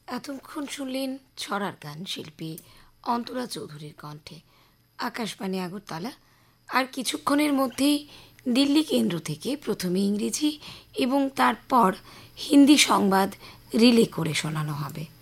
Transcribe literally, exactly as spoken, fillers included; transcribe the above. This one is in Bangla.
এতক্ষণ শুনলেন ছড়ার গান শিল্পী অন্তরা চৌধুরীর কণ্ঠে। আকাশবাণী আগরতলা। আর কিছুক্ষণের মধ্যেই দিল্লি কেন্দ্র থেকে প্রথমে ইংরেজি এবং তারপর হিন্দি সংবাদ রিলে করে শোনানো হবে।